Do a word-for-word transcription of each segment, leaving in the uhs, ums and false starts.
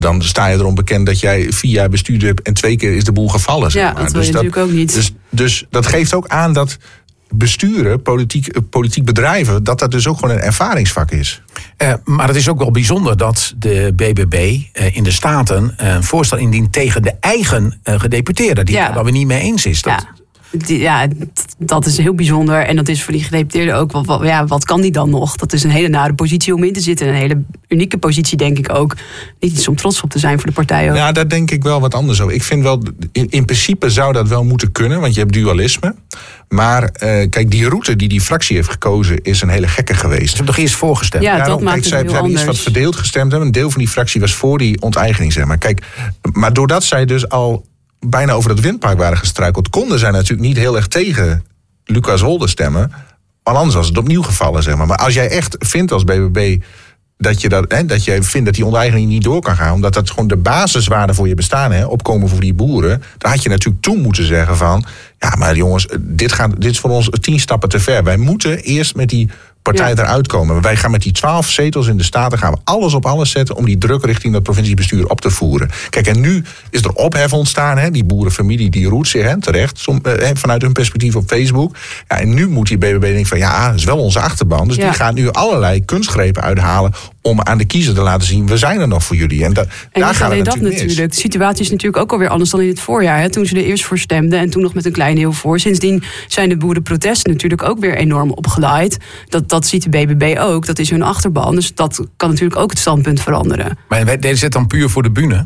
dan sta je erom bekend dat jij vier jaar bestuurd hebt en twee keer is de boel gevallen. Zeg ja, maar. dat wil dus je dat, natuurlijk ook niet. Dus, dus dat geeft ook aan dat besturen, politiek, politiek bedrijven, dat dat dus ook gewoon een ervaringsvak is. Uh, maar het is ook wel bijzonder dat de B B B uh, in de Staten uh, een voorstel indient tegen de eigen uh, gedeputeerde, die ja. het daar weer niet mee eens is. Dat... Ja. Ja, dat is heel bijzonder. En dat is voor die gedeputeerde ook, wat, wat, ja, wat kan die dan nog? Dat is een hele nare positie om in te zitten. Een hele unieke positie, denk ik ook. Niet iets om trots op te zijn voor de partij ook. Ja, daar denk ik wel wat anders over. Ik vind wel, in, in principe zou dat wel moeten kunnen, want je hebt dualisme. Maar uh, kijk, die route die die fractie heeft gekozen is een hele gekke geweest. Ze hebben toch eerst voorgestemd? Ja, Daarom, dat maakt kijk, het zij heel hebben anders. iets wat verdeeld gestemd hebben. Een deel van die fractie was voor die onteigening, zeg maar. Kijk, maar doordat zij dus al bijna over dat windpark waren gestruikeld, konden zij natuurlijk niet heel erg tegen Lucas Wolde stemmen. Maar anders was het opnieuw gevallen, zeg maar. Maar als jij echt vindt als B B B dat je dat, hè, dat jij vindt dat die onteigening niet door kan gaan, omdat dat gewoon de basiswaarde voor je bestaan, hè, opkomen voor die boeren, dan had je natuurlijk toen moeten zeggen van, ja, maar jongens, dit, gaat, dit is voor ons tien stappen te ver. Wij moeten eerst met die partij ja. eruit komen. Wij gaan met die twaalf zetels in de Staten gaan we alles op alles zetten om die druk richting dat provinciebestuur op te voeren. Kijk, en nu is er ophef ontstaan. Hè? Die boerenfamilie die roert zich, hè, terecht, som, eh, vanuit hun perspectief op Facebook. Ja, en nu moet die B B B denken van ja, dat is wel onze achterban. Dus ja. die gaan nu allerlei kunstgrepen uithalen om aan de kiezer te laten zien, we zijn er nog voor jullie. En, da, en daar gaat het dat natuurlijk natuurlijk. mis. De situatie is natuurlijk ook alweer anders dan in het voorjaar. Hè? Toen ze er eerst voor stemden en toen nog met een klein heel voor. Sindsdien zijn de boerenprotesten natuurlijk ook weer enorm opgelaaid. Dat, dat ziet de B B B ook. Dat is hun achterban. Dus dat kan natuurlijk ook het standpunt veranderen. Maar deden ze het dan puur voor de bühne?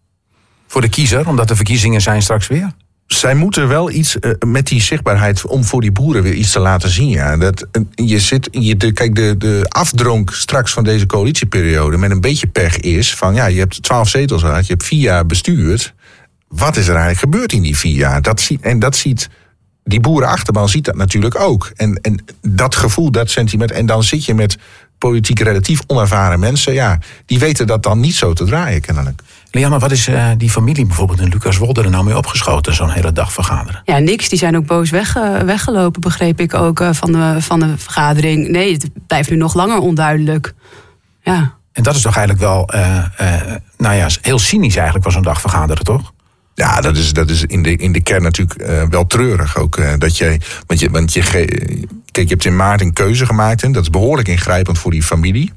Voor de kiezer? Omdat de verkiezingen zijn straks weer? Zij moeten wel iets uh, met die zichtbaarheid om voor die boeren weer iets te laten zien. Ja. Dat, uh, je zit, je, de, kijk, de, de afdronk straks van deze coalitieperiode met een beetje pech is van ja, je hebt twaalf zetels gehad, je hebt vier jaar bestuurd. Wat is er eigenlijk gebeurd in die vier jaar? Dat ziet, en dat ziet die boerenachterban ziet dat natuurlijk ook. En, en dat gevoel, dat sentiment. En dan zit je met politiek relatief onervaren mensen. Ja, die weten dat dan niet zo te draaien, kennelijk. Lianne, wat is uh, die familie bijvoorbeeld in Lucas Wolde er nou mee opgeschoten, zo'n hele dag vergaderen? Ja, niks. Die zijn ook boos weg, uh, weggelopen, begreep ik ook, uh, van, de, van de vergadering. Nee, het blijft nu nog langer onduidelijk. Ja. En dat is toch eigenlijk wel, uh, uh, nou ja, heel cynisch eigenlijk van zo'n dag vergaderen, toch? Ja, dat is, dat is in, de, in de kern natuurlijk uh, wel treurig ook. Uh, dat je, want je, want je, kijk, je hebt in maart een keuze gemaakt. En dat is behoorlijk ingrijpend voor die familie.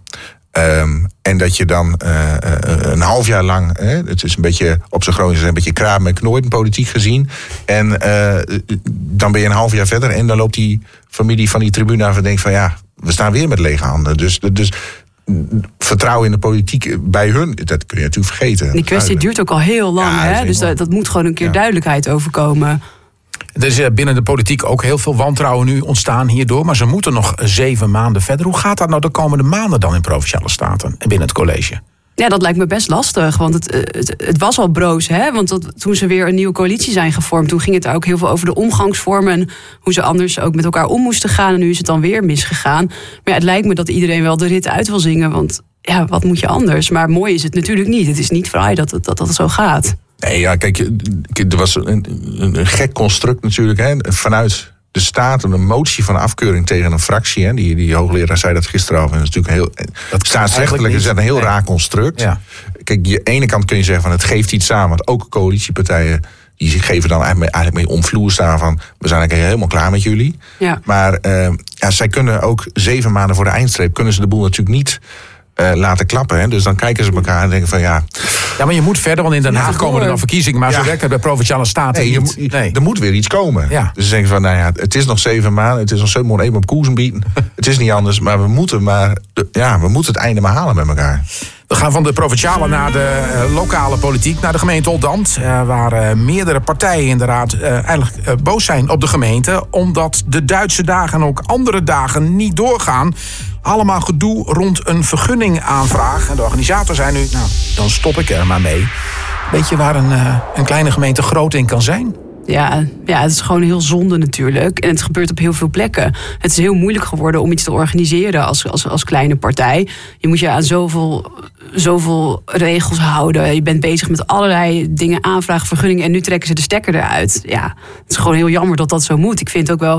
Um, en dat je dan uh, uh, een half jaar lang, hè, het is een beetje op zijn Gronings een beetje kraam en knooit politiek gezien. En uh, dan ben je een half jaar verder en dan loopt die familie van die tribune af en denkt van ja, we staan weer met lege handen. Dus, dus vertrouwen in de politiek bij hun, dat kun je natuurlijk vergeten. Die kwestie duurt ook al heel lang, ja, hè? Dus dat, dat moet gewoon een keer ja. duidelijkheid overkomen. Er is binnen de politiek ook heel veel wantrouwen nu ontstaan hierdoor, maar ze moeten nog zeven maanden verder. Hoe gaat dat nou de komende maanden dan in Provinciale Staten en binnen het college? Ja, dat lijkt me best lastig, want het, het, het was al broos, hè? Want dat, toen ze weer een nieuwe coalitie zijn gevormd, toen ging het ook heel veel over de omgangsvormen en hoe ze anders ook met elkaar om moesten gaan. En nu is het dan weer misgegaan. Maar ja, het lijkt me dat iedereen wel de rit uit wil zingen, want ja, wat moet je anders? Maar mooi is het natuurlijk niet. Het is niet fraai dat het, dat, dat zo gaat. Nee, ja, kijk, er was een, een gek construct natuurlijk, hè, vanuit de staat een motie van afkeuring tegen een fractie. Hè, die, die hoogleraar zei dat gisteren al. En dat is natuurlijk een heel, dat staatsrechtelijk is dat een heel nee. raar construct. Ja. Kijk, aan de ene kant kun je zeggen van het geeft iets aan, want ook coalitiepartijen die geven dan eigenlijk mee, eigenlijk mee omvloer staan van we zijn eigenlijk helemaal klaar met jullie. Ja. Maar uh, ja, zij kunnen ook zeven maanden voor de eindstreep kunnen ze de boel natuurlijk niet Uh, laten klappen. Hè? Dus dan kijken ze elkaar en denken van ja. Ja, maar je moet verder, want in Den Haag ja, komen er dan verkiezingen, maar ja. zo werkt het bij Provinciale Staten nee, niet. Je, nee. Er moet weer iets komen. Ja. Dus ze denken van nou ja, het is nog zeven maanden, het is nog zeven maanden even op koers bieden. Het is niet anders, maar we moeten maar ja, we moeten het einde maar halen met elkaar. We gaan van de provinciale naar de uh, lokale politiek, naar de gemeente Oldambt, uh, waar uh, meerdere partijen inderdaad uh, eigenlijk uh, boos zijn op de gemeente, omdat de Duitse dagen en ook andere dagen niet doorgaan. Allemaal gedoe rond een vergunningaanvraag. En de organisator zei nu, nou, dan stop ik er maar mee. Weet je waar een, uh, een kleine gemeente groot in kan zijn? Ja, ja, het is gewoon heel zonde natuurlijk. En het gebeurt op heel veel plekken. Het is heel moeilijk geworden om iets te organiseren als, als, als kleine partij. Je moet je aan zoveel, zoveel regels houden. Je bent bezig met allerlei dingen, aanvragen, vergunningen. En nu trekken ze de stekker eruit. Ja, het is gewoon heel jammer dat dat zo moet. Ik vind ook wel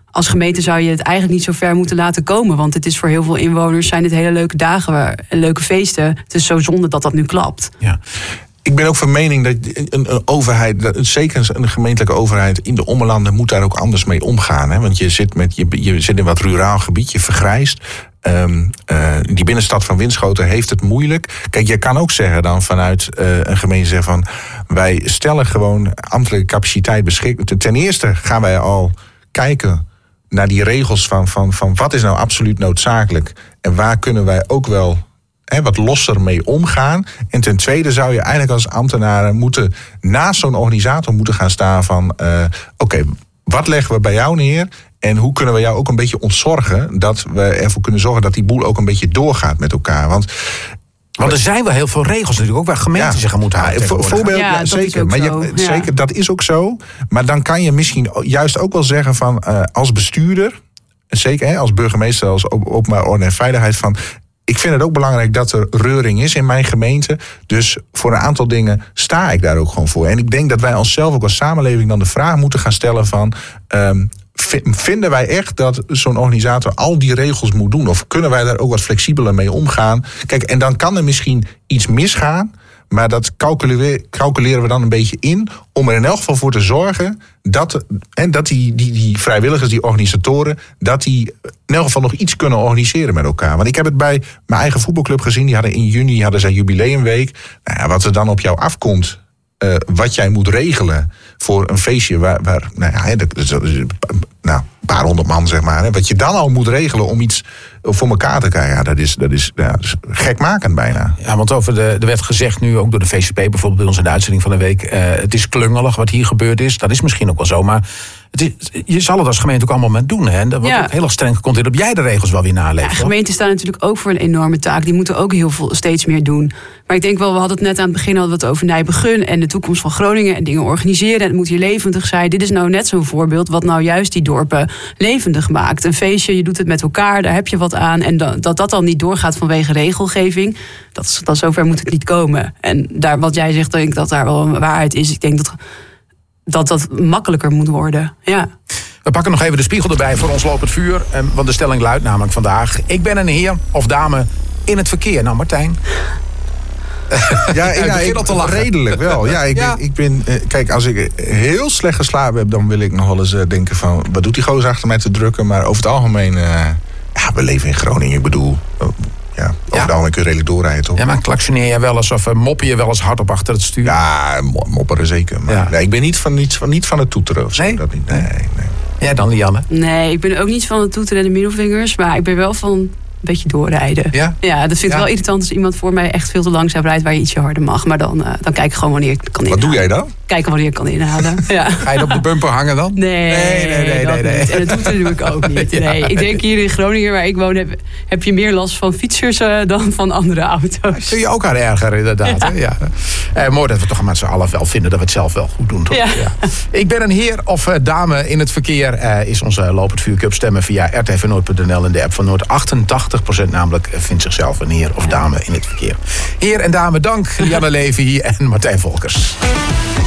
als gemeente zou je het eigenlijk niet zo ver moeten laten komen. Want het is voor heel veel inwoners zijn dit hele leuke dagen waar, en leuke feesten. Het is zo zonde dat dat nu klapt. Ja. Ik ben ook van mening dat een, een overheid, dat, zeker een gemeentelijke overheid in de ommelanden moet daar ook anders mee omgaan. Hè? Want je zit, met, je, je zit in wat ruraal gebied, je vergrijst. Um, uh, die binnenstad van Winschoten heeft het moeilijk. Kijk, je kan ook zeggen dan vanuit uh, een gemeente zeggen van wij stellen gewoon ambtelijke capaciteit beschikbaar. Ten eerste gaan wij al kijken naar die regels van, van, van wat is nou absoluut noodzakelijk en waar kunnen wij ook wel He, wat losser mee omgaan. En ten tweede zou je eigenlijk als ambtenaren moeten naast zo'n organisator moeten gaan staan van uh, oké, okay, wat leggen we bij jou neer? En hoe kunnen we jou ook een beetje ontzorgen dat we ervoor kunnen zorgen dat die boel ook een beetje doorgaat met elkaar? Want Want er zijn wel heel veel regels natuurlijk ook waar gemeenten ja, zich aan moeten houden. Voor, voorbeeld, ja, ja zeker. Maar je, ja. zeker, dat is ook zo. Maar dan kan je misschien juist ook wel zeggen van uh, als bestuurder, zeker hè, als burgemeester, als openbaar orde en veiligheid van ik vind het ook belangrijk dat er reuring is in mijn gemeente. Dus voor een aantal dingen sta ik daar ook gewoon voor. En ik denk dat wij onszelf ook als samenleving dan de vraag moeten gaan stellen van Um, vinden wij echt dat zo'n organisator al die regels moet doen? Of kunnen wij daar ook wat flexibeler mee omgaan? Kijk, en dan kan er misschien iets misgaan. Maar dat calculeren we dan een beetje in om er in elk geval voor te zorgen dat, en dat die, die, die vrijwilligers, die organisatoren, dat die in elk geval nog iets kunnen organiseren met elkaar. Want ik heb het bij mijn eigen voetbalclub gezien. Die hadden in juni hadden zij jubileumweek. Nou ja, wat er dan op jou afkomt, uh, wat jij moet regelen voor een feestje waar, waar nou ja, dat is, dat is, nou, een paar honderd man, zeg maar. Hè, wat je dan al moet regelen om iets voor elkaar te krijgen. Ja, dat is, dat is, ja, dat is gekmakend bijna. Ja, want over de, er werd gezegd nu ook door de V C P bijvoorbeeld bij ons in de uitzending van de week. Uh, het is klungelig wat hier gebeurd is. Dat is misschien ook wel zo, maar het is, je zal het als gemeente ook allemaal met doen. Hè? En dat wordt ja. ook heel erg streng gecontroleerd op jij de regels wel weer naleeft. Ja, gemeenten staan natuurlijk ook voor een enorme taak. Die moeten ook heel veel steeds meer doen. Maar ik denk wel, we hadden het net aan het begin hadden we het over Nijbegun en de toekomst van Groningen en dingen organiseren. En het moet hier levendig zijn. Dit is nou net zo'n voorbeeld wat nou juist die dorpen levendig maakt. Een feestje, je doet het met elkaar, daar heb je wat aan. En dat dat, dat dan niet doorgaat vanwege regelgeving, dat, is, dat zover moet het niet komen. En daar, wat jij zegt, denk ik dat daar wel een waarheid is. Ik denk dat dat, dat makkelijker moet worden. Ja. We pakken nog even de spiegel erbij voor ons lopend vuur. Want de stelling luidt namelijk vandaag: ik ben een heer of dame in het verkeer. Nou, Martijn. Ja, ik, ja, ik al te lachen. Redelijk wel. Ja, ik ja. ben, ik ben, kijk, als ik heel slecht geslapen heb, dan wil ik nog wel eens denken van, wat doet die gozer achter mij te drukken? Maar over het algemeen, uh, ja, we leven in Groningen. Ik bedoel, uh, ja, over ja. het algemeen kun je redelijk doorrijden, toch? Ja, maar klaksoneer je wel eens of uh, mopper je wel eens hardop achter het stuur? Ja, mopperen zeker. Maar ja. nee, ik ben niet van, niet, van, niet van het toeteren of zo. Nee? Dat niet. Nee, nee. Ja, dan Lianne? Nee, ik ben ook niet van het toeteren en de middelvingers, maar ik ben wel van een beetje doorrijden. Ja? Ja, dat vind ik ja. wel irritant als iemand voor mij echt veel te langzaam rijdt waar je ietsje harder mag. Maar dan, uh, dan kijk ik gewoon wanneer ik kan inhalen. Wat doe jij dan? Kijken wanneer ik kan inhalen. Ja. Ga je op de bumper hangen dan? Nee, nee, nee, nee, dat nee, nee. niet. En dat doe ik ook niet. Ja. Nee, ik denk hier in Groningen, waar ik woon, heb, heb je meer last van fietsers uh, dan van andere auto's. Kun je ook aan ergeren, inderdaad. Ja. Hè? Ja. Uh, mooi dat we toch met z'n allen wel vinden dat we het zelf wel goed doen. Toch? Ja. Ja. Ik ben een heer of uh, dame in het verkeer. Uh, is onze lopend vuurcup stemmen via r t v noord punt n l en de app van Noord. achtentachtig procent namelijk vindt zichzelf een heer of dame in het verkeer. Heer en dame, dank. Lianne Levy en Martijn Volkers.